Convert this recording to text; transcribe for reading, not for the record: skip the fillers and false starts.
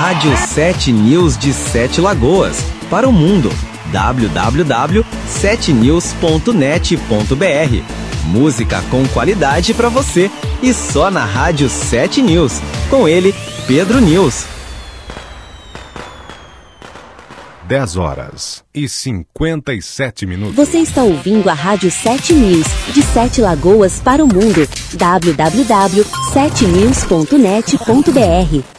Rádio 7 News de Sete Lagoas, para o mundo. www.7news.net.br. Música com qualidade para você e só na Rádio 7 News. Com ele, Pedro News. 10h57. Você está ouvindo a Rádio 7 News, de Sete Lagoas para o mundo. www.7news.net.br.